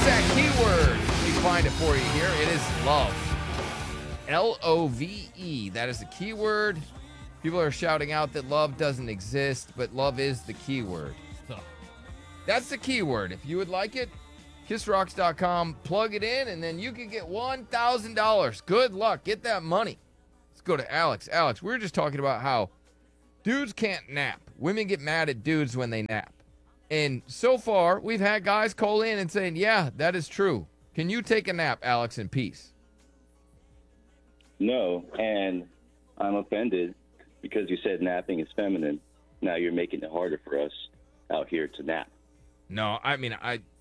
What's that keyword? Let me find it for you here. It is love. Love. That is the keyword. People are shouting out that love doesn't exist, but love is the keyword. That's the keyword. If you would like it, kissrocks.com, plug it in, and then you can get $1,000. Good luck. Get that money. Let's go to Alex. Alex, we were just talking about how dudes can't nap. Women get mad at dudes when they nap. And so far, we've had guys call in and saying, yeah, that is true. Can you take a nap, Alex, in peace? No, and I'm offended because you said napping is feminine. Now you're making it harder for us out here to nap. No, I mean,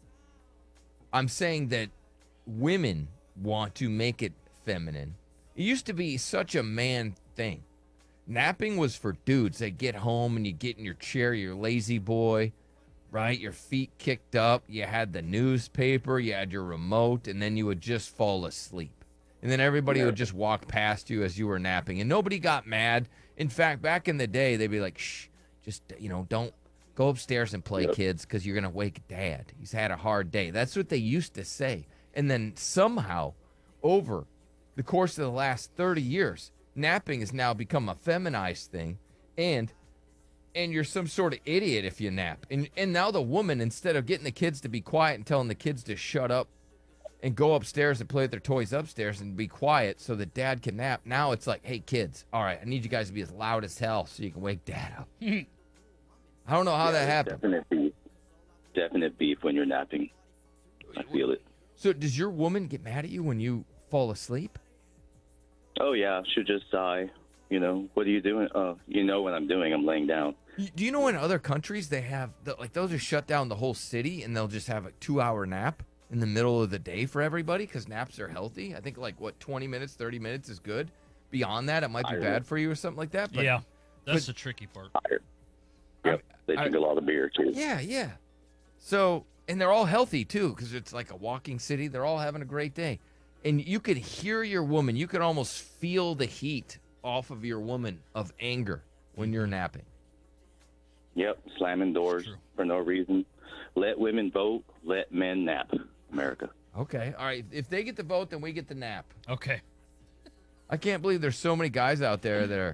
I'm saying that women want to make it feminine. It used to be such a man thing. Napping was for dudes. They get home and you get in your chair, your lazy boy, right? Your feet kicked up. You had the newspaper, you had your remote, and then you would just fall asleep. And then everybody would just walk past you as you were napping, and nobody got mad. In fact, back in the day, they'd be like, shh, just, don't go upstairs and play, kids, because you're going to wake Dad. He's had a hard day. That's what they used to say. And then somehow, over the course of the last 30 years, napping has now become a feminized thing, and you're some sort of idiot if you nap. And now the woman, instead of getting the kids to be quiet and telling the kids to shut up and go upstairs and play with their toys upstairs and be quiet so that Dad can nap, now it's like, hey, kids, all right, I need you guys to be as loud as hell so you can wake Dad up. I don't know how that happened. Definite beef when you're napping. I feel it. So does your woman get mad at you when you fall asleep? Oh, yeah, she'll just sigh. What are you doing? Oh, you know what I'm doing. I'm laying down. Do you know in other countries they have, those are shut down the whole city and they'll just have a 2-hour nap in the middle of the day for everybody because naps are healthy? I think 20 minutes, 30 minutes is good. Beyond that, it might be bad for you or something like that. But, yeah, that's the tricky part. Yep, they drink a lot of beer, too. Yeah. So, and they're all healthy, too, because it's like a walking city. They're all having a great day. And you could hear your woman. You could almost feel the heat off of your woman of anger when you're napping. Yep, slamming doors for no reason. Let women vote. Let men nap. America. Okay. All right. If they get the vote, then we get the nap. Okay. I can't believe there's so many guys out there that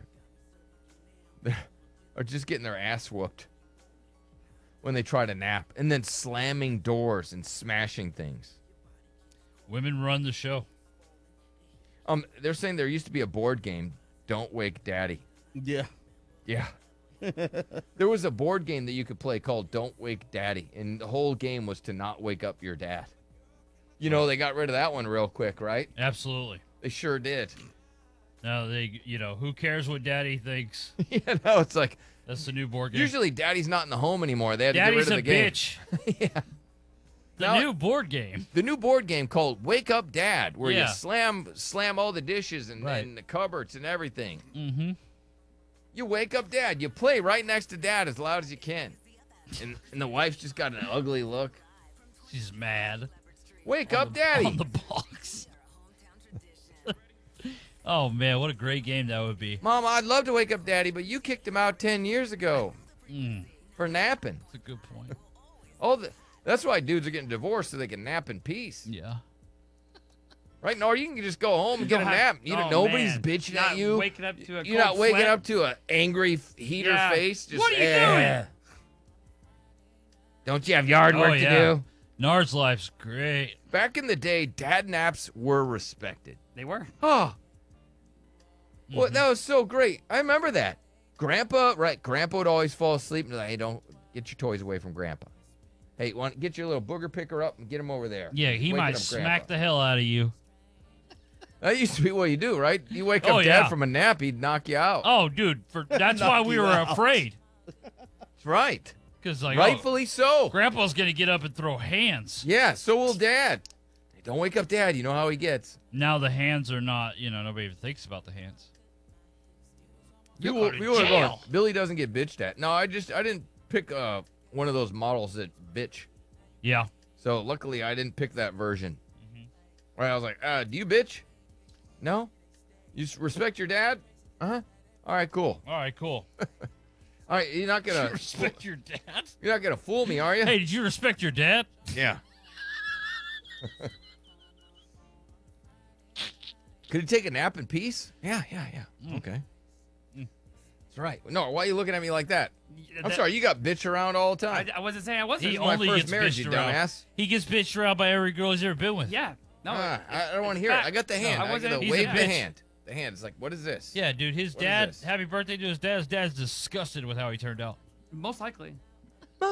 are just getting their ass whooped when they try to nap and then slamming doors and smashing things. Women run the show. They're saying there used to be a board game, Don't Wake Daddy. Yeah. There was a board game that you could play called Don't Wake Daddy, and the whole game was to not wake up your dad. They got rid of that one real quick, right? Absolutely. They sure did. Now who cares what Daddy thinks? It's like That's the new board game. usually Daddy's not in the home anymore. They had Daddy's to get rid of the game. bitch. Yeah. The new board game. The new board game called Wake Up Dad, where Yeah. you slam all the dishes and the cupboards and everything. Mm-hmm. You wake up Dad. You play right next to Dad as loud as you can. And the wife's just got an ugly look. She's mad. Wake up Daddy. On the box. Oh, man, what a great game that would be. Mom, I'd love to wake up Daddy, but you kicked him out 10 years ago for napping. That's a good point. That's why dudes are getting divorced so they can nap in peace. Yeah. Right? No, you can just go home and get a nap. Nobody's man. bitching You're not at you. waking up to a You're not cold waking sweat. up to an angry heater Yeah. face. Just, What are you doing? Don't you have yard work to do? Nard's life's great. Back in the day, dad naps were respected. They were. Oh. Well, that was so great. I remember that. Grandpa would always fall asleep and be like, hey, don't get your toys away from Grandpa. Hey, get your little booger picker up and get him over there. Yeah, he Waking might up smack Grandpa. the hell out of you. That used to be what you do, right? You wake up Dad yeah. from a nap, he'd knock you out. Oh, dude, that's why we were afraid. That's right. Because Rightfully so. Grandpa's going to get up and throw hands. Yeah, so will Dad. Hey, don't wake up Dad. You know how he gets. Now the hands are not, nobody even thinks about the hands. We were going, Billy doesn't get bitched at. No, I didn't pick one of those models that bitch. Yeah. So luckily I didn't pick that version. Right, I was like, do you bitch? No? You respect your dad? Uh-huh. All right, cool. All right, cool. All right, you're not going to respect your dad? You're not going to fool me, are you? Hey, did you respect your dad? Yeah. Could he take a nap in peace? Yeah. Okay. That's right. No, why are you looking at me like that? I'm sorry, you got bitch around all the time. I wasn't saying I wasn't. He my only first gets marriage, bitched you around. dumbass. He gets bitched around by every girl he's ever been with. Yeah. No. I don't want to hear fact. it. I got the hand. I wasn't. he's a Wave the bitch. hand. The hand. It's like, what is this? Yeah, dude. His What is dad. this? Happy birthday to his dad. His dad's disgusted with how he turned out. Most likely.